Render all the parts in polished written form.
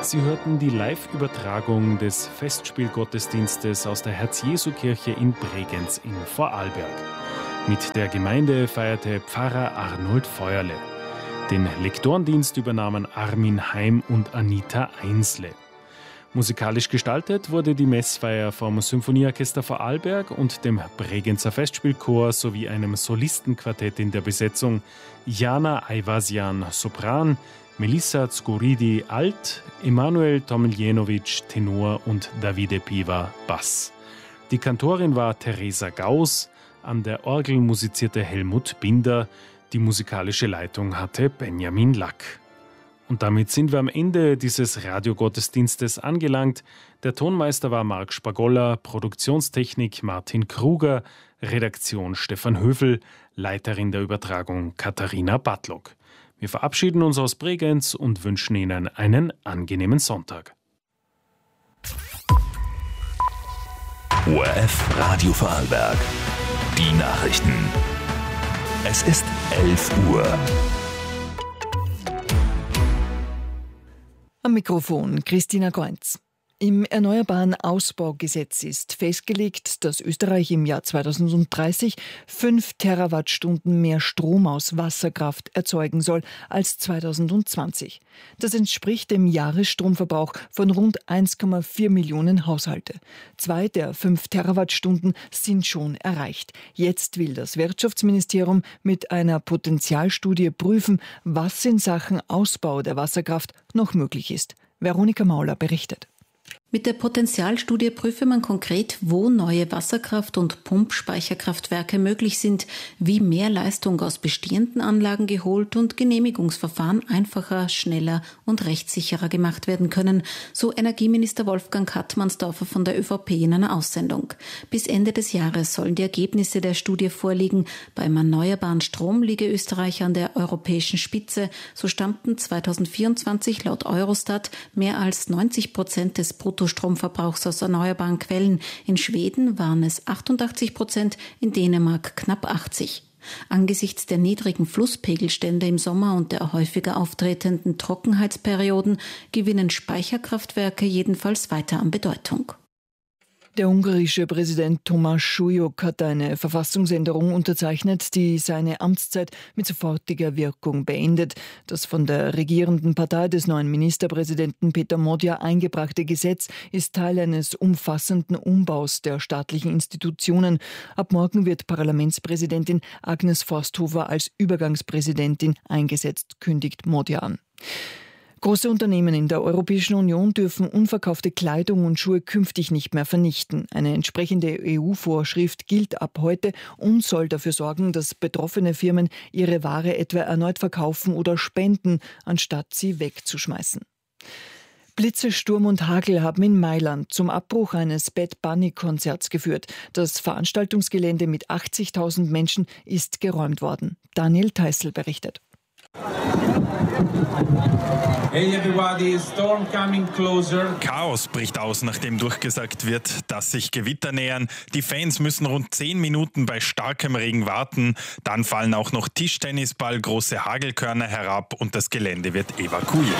Sie hörten die Live-Übertragung des Festspielgottesdienstes aus der Herz-Jesu-Kirche in Bregenz in Vorarlberg. Mit der Gemeinde feierte Pfarrer Arnold Feuerle. Den Lektorendienst übernahmen Armin Heim und Anita Einsle. Musikalisch gestaltet wurde die Messfeier vom Symphonieorchester Vorarlberg und dem Bregenzer Festspielchor sowie einem Solistenquartett in der Besetzung: Jana Ayvasian Sopran, Melissa Zguridi Alt, Emanuel Tomiljenovic Tenor und Davide Piva Bass. Die Kantorin war Theresa Gauss, an der Orgel musizierte Helmut Binder, die musikalische Leitung hatte Benjamin Lack. Und damit sind wir am Ende dieses Radiogottesdienstes angelangt. Der Tonmeister war Marc Spagolla, Produktionstechnik Martin Kruger, Redaktion Stefan Höfel, Leiterin der Übertragung Katharina Bartlock. Wir verabschieden uns aus Bregenz und wünschen Ihnen einen angenehmen Sonntag. ORF Radio Vorarlberg. Die Nachrichten. Es ist 11 Uhr. Am Mikrofon Christina Goenz. Im Erneuerbaren Ausbaugesetz ist festgelegt, dass Österreich im Jahr 2030 5 Terawattstunden mehr Strom aus Wasserkraft erzeugen soll als 2020. Das entspricht dem Jahresstromverbrauch von rund 1,4 Millionen Haushalte. 2 der 5 Terawattstunden sind schon erreicht. Jetzt will das Wirtschaftsministerium mit einer Potenzialstudie prüfen, was in Sachen Ausbau der Wasserkraft noch möglich ist. Veronika Mauler berichtet. Mit der Potenzialstudie prüfe man konkret, wo neue Wasserkraft- und Pumpspeicherkraftwerke möglich sind, wie mehr Leistung aus bestehenden Anlagen geholt und Genehmigungsverfahren einfacher, schneller und rechtssicherer gemacht werden können, so Energieminister Wolfgang Hartmannsdorfer von der ÖVP in einer Aussendung. Bis Ende des Jahres sollen die Ergebnisse der Studie vorliegen. Beim erneuerbaren Strom liege Österreich an der europäischen Spitze. So stammten 2024 laut Eurostat mehr als 90% des Bruttostromverbrauchs aus erneuerbaren Quellen. In Schweden waren es 88%, in Dänemark knapp 80%. Angesichts der niedrigen Flusspegelstände im Sommer und der häufiger auftretenden Trockenheitsperioden gewinnen Speicherkraftwerke jedenfalls weiter an Bedeutung. Der ungarische Präsident Tomáš Šujok hat eine Verfassungsänderung unterzeichnet, die seine Amtszeit mit sofortiger Wirkung beendet. Das von der regierenden Partei des neuen Ministerpräsidenten Peter Modja eingebrachte Gesetz ist Teil eines umfassenden Umbaus der staatlichen Institutionen. Ab morgen wird Parlamentspräsidentin Agnes Forsthofer als Übergangspräsidentin eingesetzt, kündigt Modja an. Große Unternehmen in der Europäischen Union dürfen unverkaufte Kleidung und Schuhe künftig nicht mehr vernichten. Eine entsprechende EU-Vorschrift gilt ab heute und soll dafür sorgen, dass betroffene Firmen ihre Ware etwa erneut verkaufen oder spenden, anstatt sie wegzuschmeißen. Blitze, Sturm und Hagel haben in Mailand zum Abbruch eines Bad Bunny-Konzerts geführt. Das Veranstaltungsgelände mit 80.000 Menschen ist geräumt worden. Daniel Teissl berichtet. Hey everybody, storm coming closer. Chaos bricht aus, nachdem durchgesagt wird, dass sich Gewitter nähern. Die Fans müssen rund 10 Minuten bei starkem Regen warten. Dann fallen auch noch Tischtennisball, große Hagelkörner herab und das Gelände wird evakuiert.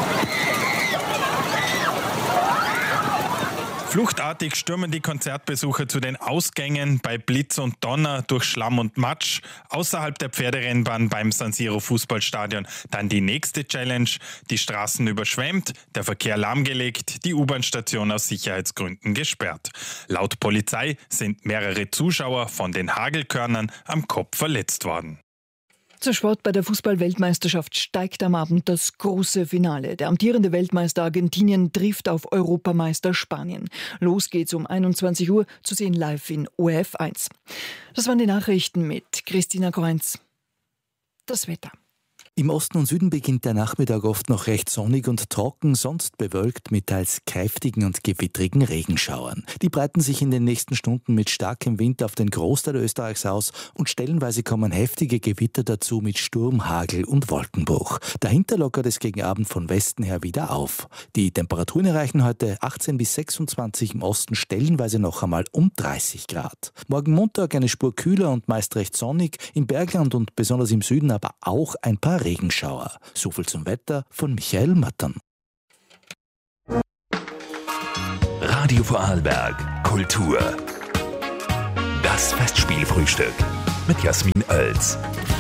Fluchtartig stürmen die Konzertbesucher zu den Ausgängen bei Blitz und Donner durch Schlamm und Matsch. Außerhalb der Pferderennbahn beim San Siro Fußballstadion dann die nächste Challenge. Die Straßen überschwemmt, der Verkehr lahmgelegt, die U-Bahn-Station aus Sicherheitsgründen gesperrt. Laut Polizei sind mehrere Zuschauer von den Hagelkörnern am Kopf verletzt worden. Zur Sport: Bei der Fußball-Weltmeisterschaft steigt am Abend das große Finale. Der amtierende Weltmeister Argentinien trifft auf Europameister Spanien. Los geht's um 21 Uhr, zu sehen live in ORF 1. Das waren die Nachrichten mit Christina Goenz. Das Wetter. Im Osten und Süden beginnt der Nachmittag oft noch recht sonnig und trocken, sonst bewölkt mit teils kräftigen und gewittrigen Regenschauern. Die breiten sich in den nächsten Stunden mit starkem Wind auf den Großteil Österreichs aus und stellenweise kommen heftige Gewitter dazu mit Sturm, Hagel und Wolkenbruch. Dahinter lockert es gegen Abend von Westen her wieder auf. Die Temperaturen erreichen heute 18 bis 26, im Osten stellenweise noch einmal um 30 Grad. Morgen Montag eine Spur kühler und meist recht sonnig, im Bergland und besonders im Süden aber auch ein paar Regenschauer. So viel zum Wetter von Michael Mattern. Radio Vorarlberg Kultur. Das Festspielfrühstück mit Jasmin Oelz.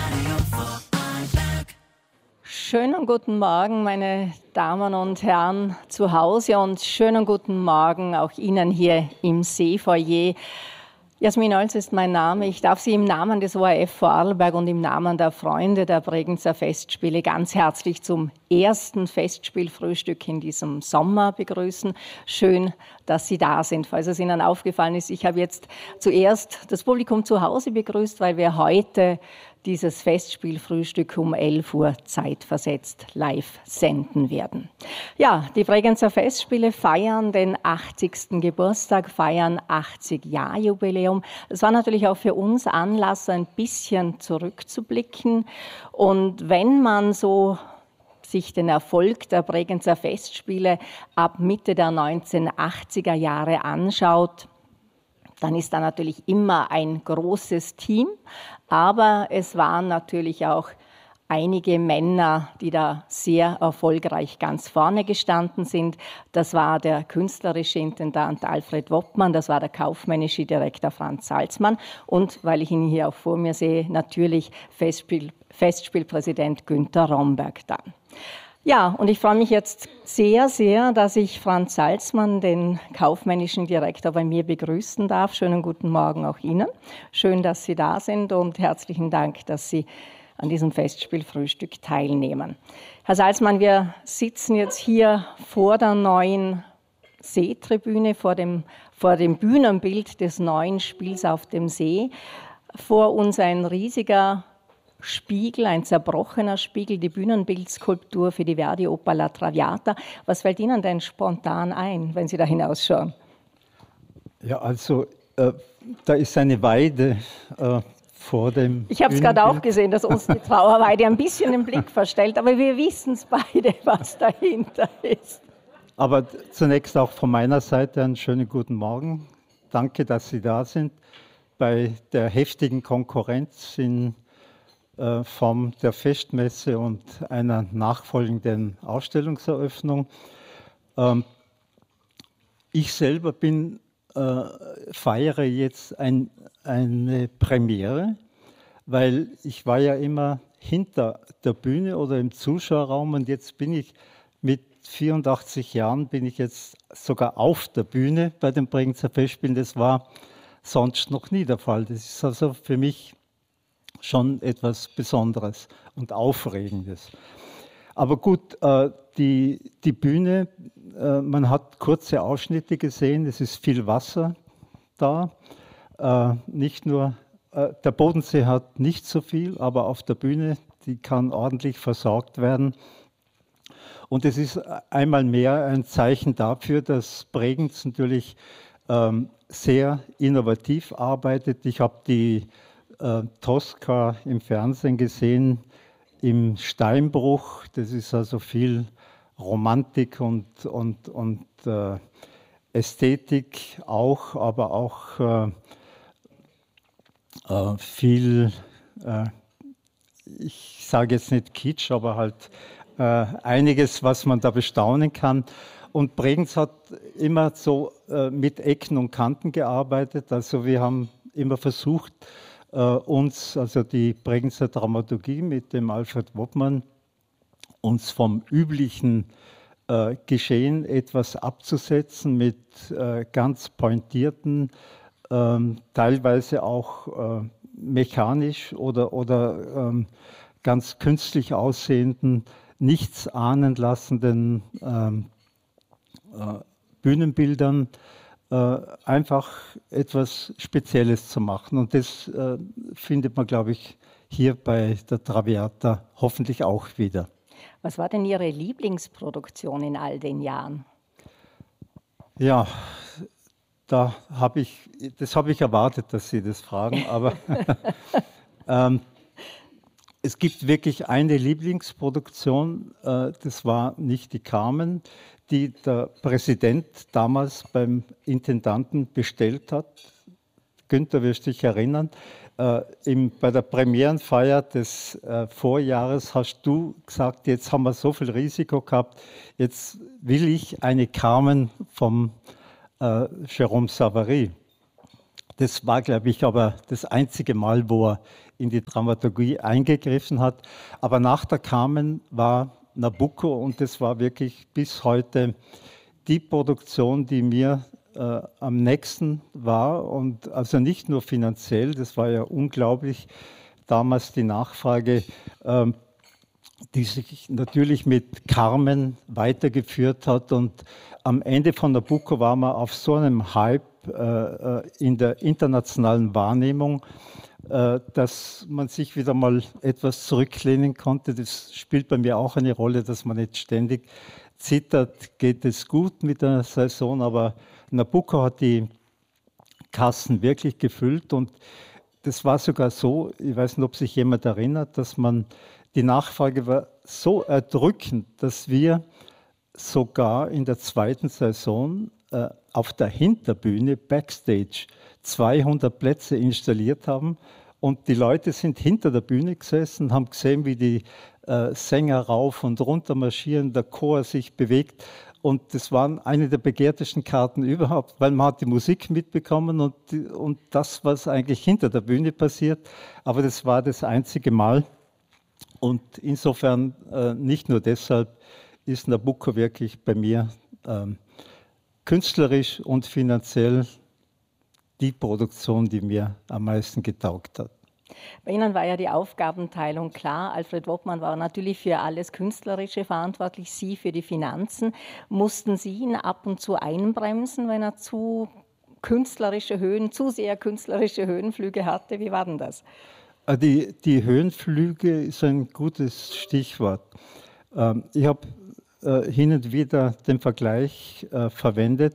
Schönen guten Morgen, meine Damen und Herren zu Hause und schönen guten Morgen auch Ihnen hier im Seefoyer. Jasmin Oelz ist mein Name. Ich darf Sie im Namen des ORF Vorarlberg und im Namen der Freunde der Bregenzer Festspiele ganz herzlich zum ersten Festspielfrühstück in diesem Sommer begrüßen. Schön, dass Sie da sind. Falls es Ihnen aufgefallen ist, ich habe jetzt zuerst das Publikum zu Hause begrüßt, weil wir heute dieses Festspielfrühstück um 11 Uhr zeitversetzt live senden werden. Ja, die Bregenzer Festspiele feiern den 80. Geburtstag, feiern 80-Jahr-Jubiläum. Das war natürlich auch für uns Anlass, ein bisschen zurückzublicken. Und wenn man so sich den Erfolg der Bregenzer Festspiele ab Mitte der 1980er Jahre anschaut, dann ist da natürlich immer ein großes Team, aber es waren natürlich auch einige Männer, die da sehr erfolgreich ganz vorne gestanden sind. Das war der künstlerische Intendant Alfred Woppmann, das war der kaufmännische Direktor Franz Salzmann und, weil ich ihn hier auch vor mir sehe, natürlich Festspielpräsident Günter Romberg da. Ja, und ich freue mich jetzt sehr, sehr, dass ich Franz Salzmann, den kaufmännischen Direktor, bei mir begrüßen darf. Schönen guten Morgen auch Ihnen. Schön, dass Sie da sind und herzlichen Dank, dass Sie an diesem Festspielfrühstück teilnehmen. Herr Salzmann, wir sitzen jetzt hier vor der neuen Seetribüne, vor dem Bühnenbild des neuen Spiels auf dem See. Vor uns ein riesiger Spiegel, ein zerbrochener Spiegel, die Bühnenbildskulptur für die Verdi-Oper La Traviata. Was fällt Ihnen denn spontan ein, wenn Sie da hinausschauen? Ja, also da ist eine Weide vor dem Ich habe es gerade auch gesehen, dass uns die Trauerweide ein bisschen den Blick verstellt, aber wir wissen es beide, was dahinter ist. Aber zunächst auch von meiner Seite einen schönen guten Morgen. Danke, dass Sie da sind bei der heftigen Konkurrenz in Form der Festmesse und einer nachfolgenden Ausstellungseröffnung. Ich selber feiere jetzt eine Premiere, weil ich war ja immer hinter der Bühne oder im Zuschauerraum und jetzt bin ich mit 84 Jahren jetzt sogar auf der Bühne bei den Bregenzer Festspielen. Das war sonst noch nie der Fall. Das ist also für mich schon etwas Besonderes und Aufregendes. Aber gut, die Bühne, man hat kurze Ausschnitte gesehen, es ist viel Wasser da. Nicht nur, der Bodensee hat nicht so viel, aber auf der Bühne, die kann ordentlich versorgt werden. Und es ist einmal mehr ein Zeichen dafür, dass Bregenz natürlich sehr innovativ arbeitet. Ich habe die Tosca im Fernsehen gesehen, im Steinbruch. Das ist also viel Romantik und Ästhetik auch, aber auch viel, ich sage jetzt nicht Kitsch, aber halt einiges, was man da bestaunen kann. Und Bregenz hat immer so mit Ecken und Kanten gearbeitet. Also wir haben immer versucht, also die Bregenzer Dramaturgie mit dem Alfred Woppmann, uns vom üblichen Geschehen etwas abzusetzen mit ganz pointierten, teilweise auch mechanisch oder ganz künstlich aussehenden, nichts ahnen lassenden Bühnenbildern, einfach etwas Spezielles zu machen. Und das findet man, glaube ich, hier bei der Traviata hoffentlich auch wieder. Was war denn Ihre Lieblingsproduktion in all den Jahren? Ja, das habe ich erwartet, dass Sie das fragen, aber es gibt wirklich eine Lieblingsproduktion, das war nicht die Carmen, die der Präsident damals beim Intendanten bestellt hat. Günther, wirst dich erinnern, bei der Premierenfeier des Vorjahres hast du gesagt, jetzt haben wir so viel Risiko gehabt, jetzt will ich eine Carmen vom Jérôme Savary. Das war, glaube ich, aber das einzige Mal, wo er in die Dramaturgie eingegriffen hat. Aber nach der Carmen war Nabucco und das war wirklich bis heute die Produktion, die mir am nächsten war. Und also nicht nur finanziell, das war ja unglaublich, damals die Nachfrage, die sich natürlich mit Carmen weitergeführt hat. Und am Ende von Nabucco war man auf so einem Hype in der internationalen Wahrnehmung, dass man sich wieder mal etwas zurücklehnen konnte. Das spielt bei mir auch eine Rolle, dass man nicht ständig zittert, geht es gut mit der Saison, aber Nabucco hat die Kassen wirklich gefüllt und das war sogar so, ich weiß nicht, ob sich jemand erinnert, dass die Nachfrage war so erdrückend, dass wir sogar in der zweiten Saison auf der Hinterbühne, Backstage, 200 Plätze installiert haben und die Leute sind hinter der Bühne gesessen, haben gesehen, wie die Sänger rauf und runter marschieren, der Chor sich bewegt und das waren eine der begehrtesten Karten überhaupt, weil man hat die Musik mitbekommen und das, was eigentlich hinter der Bühne passiert, aber das war das einzige Mal und insofern nicht nur deshalb ist Nabucco wirklich bei mir künstlerisch und finanziell die Produktion, die mir am meisten getaugt hat. Bei Ihnen war ja die Aufgabenteilung klar. Alfred Wobmann war natürlich für alles Künstlerische verantwortlich, Sie für die Finanzen. Mussten Sie ihn ab und zu einbremsen, wenn er zu sehr künstlerische Höhenflüge hatte? Wie war denn das? Die Höhenflüge ist ein gutes Stichwort. Ich habe hin und wieder den Vergleich verwendet.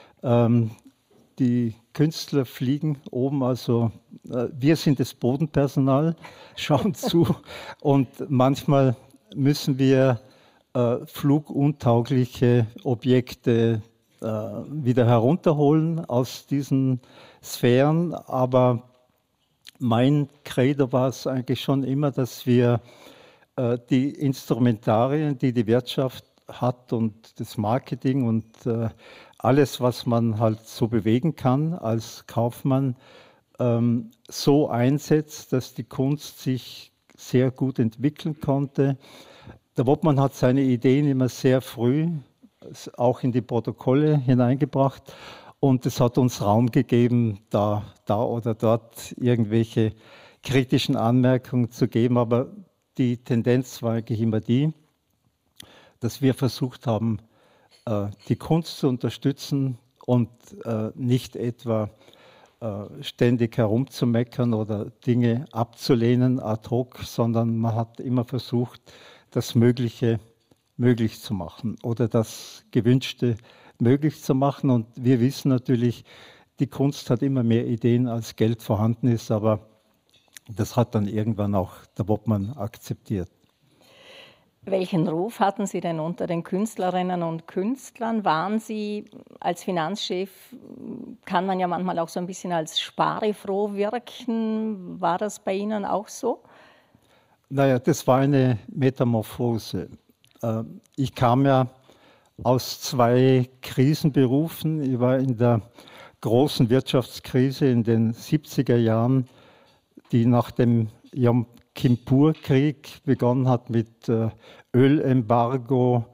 Die Künstler fliegen oben, also wir sind das Bodenpersonal, schauen zu und manchmal müssen wir fluguntaugliche Objekte wieder herunterholen aus diesen Sphären. Aber mein Credo war es eigentlich schon immer, dass wir die Instrumentarien, die die Wirtschaft hat und das Marketing und alles, was man halt so bewegen kann als Kaufmann, so einsetzt, dass die Kunst sich sehr gut entwickeln konnte. Der Wobmann hat seine Ideen immer sehr früh auch in die Protokolle hineingebracht und es hat uns Raum gegeben, da oder dort irgendwelche kritischen Anmerkungen zu geben, aber die Tendenz war eigentlich immer die, dass wir versucht haben, die Kunst zu unterstützen und nicht etwa ständig herumzumeckern oder Dinge abzulehnen ad hoc, sondern man hat immer versucht, das Mögliche möglich zu machen oder das Gewünschte möglich zu machen. Und wir wissen natürlich, die Kunst hat immer mehr Ideen, als Geld vorhanden ist, aber das hat dann irgendwann auch der Wobmann akzeptiert. Welchen Ruf hatten Sie denn unter den Künstlerinnen und Künstlern? Waren Sie als Finanzchef, kann man ja manchmal auch so ein bisschen als sparefroh wirken. War das bei Ihnen auch so? Naja, das war eine Metamorphose. Ich kam ja aus 2 Krisenberufen. Ich war in der großen Wirtschaftskrise in den 70er Jahren, die nach dem Yom Kippur-Krieg begonnen hat mit Ölembargo,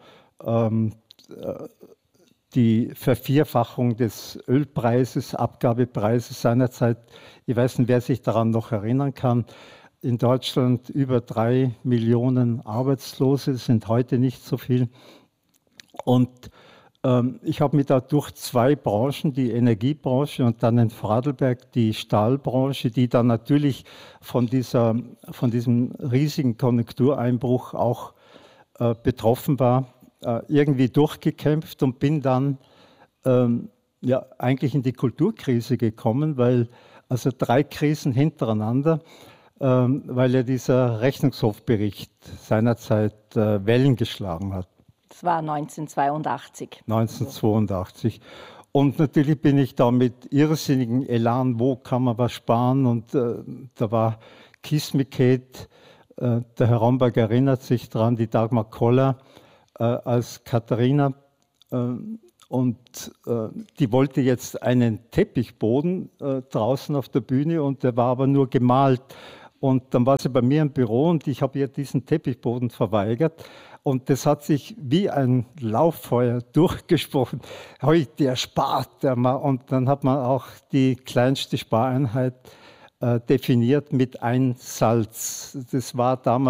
die Vervierfachung des Ölpreises, Abgabepreises seinerzeit. Ich weiß nicht, wer sich daran noch erinnern kann. In Deutschland über 3 Millionen Arbeitslose, das sind heute nicht so viel. Und ich habe mich da durch 2 Branchen, die Energiebranche und dann in Vorarlberg die Stahlbranche, die dann natürlich von diesem riesigen Konjunktureinbruch auch betroffen war, irgendwie durchgekämpft und bin dann eigentlich in die Kulturkrise gekommen, weil also 3 Krisen hintereinander, weil ja dieser Rechnungshofbericht seinerzeit Wellen geschlagen hat. Das war 1982. 1982. Und natürlich bin ich da mit irrsinnigem Elan, wo kann man was sparen? Und da war Kiss Me Kate, der Herr Romberg erinnert sich dran, die Dagmar Koller als Katharina. Und die wollte jetzt einen Teppichboden draußen auf der Bühne und der war aber nur gemalt. Und dann war sie bei mir im Büro und ich habe ihr diesen Teppichboden verweigert. Und das hat sich wie ein Lauffeuer durchgesprochen. Heute, der spart der mal. Und dann hat man auch die kleinste Spareinheit definiert mit 1 Salz. Das war damals